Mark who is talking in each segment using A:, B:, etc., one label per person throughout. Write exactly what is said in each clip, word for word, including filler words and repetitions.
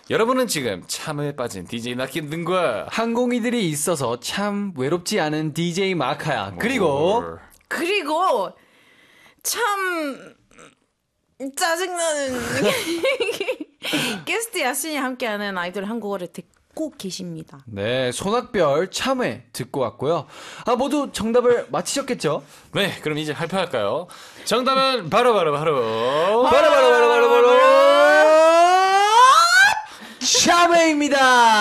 A: 여러분은 지금 참에 빠진 디제이 낙힌등과
B: 항공이들이 있어서 참 외롭지 않은 디제이 마카야. 그리고
A: 뭘.
C: 그리고 참 짜증나는 게스트 야신이 함께하는 아이돌 한국어를 듣고 계십니다.
B: 네, 손학별 참회 듣고 왔고요. 아, 모두 정답을 맞히셨겠죠?
A: 네, 그럼 이제 발표할까요? 정답은 바로 바로 바로
B: 바로 바로 바로 바로 바로 참회입니다.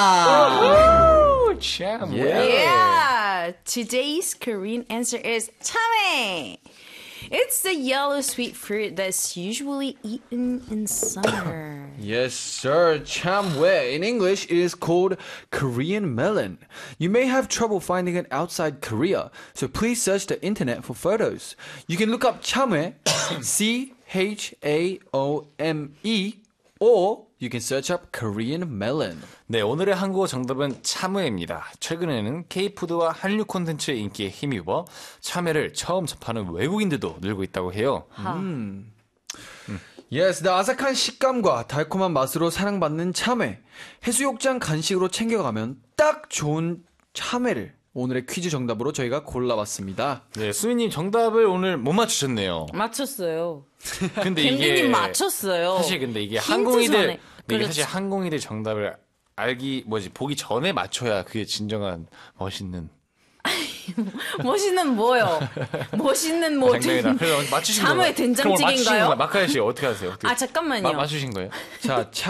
A: 참.
B: 예.
C: Yeah, today's Korean answer is 참외. It's the yellow sweet fruit that's usually eaten in summer.
B: Yes, sir. 참외. In English, it is called Korean melon. You may have trouble finding it outside Korea, so please search the internet for photos. You can look up 참외, C H A O M E, or you can search up Korean melon.
A: 네, 오늘의 한국어 정답은 참외입니다. 최근에는 K푸드와 한류 콘텐츠의 인기에 힘입어 참외를 처음 접하는 외국인들도 늘고 있다고 해요.
B: 음. Yes, the 아삭한 식감과 달콤한 맛으로 사랑받는 참외. 해수욕장 간식으로 챙겨가면 딱 좋은 참외를 오늘의 퀴즈 정답으로 저희가 골라봤습니다.
A: 네, 수민님 정답을 오늘 못 맞추셨네요.
C: 맞췄어요.
A: 근데 이게
C: 캠디님 맞췄어요.
A: 사실 근데 이게
C: 힌트
A: 항공이들
C: 전에.
A: 근데 이게
C: 그렇죠.
A: 사실 항공이들 정답을 알기 뭐지 보기 전에 맞춰야 그게 진정한 멋있는
C: 멋있는 뭐요? 멋있는 뭐?
A: 장면이다. 그래서 맞추신
C: 참외
A: 거예요. 그럼 오늘 맞추신
C: 된장찌개인가요?
A: 거예요. 마카야 씨 어떻게 하세요? 어떻게
C: 아 잠깐만요.
A: 마, 맞추신 거예요?
B: 자,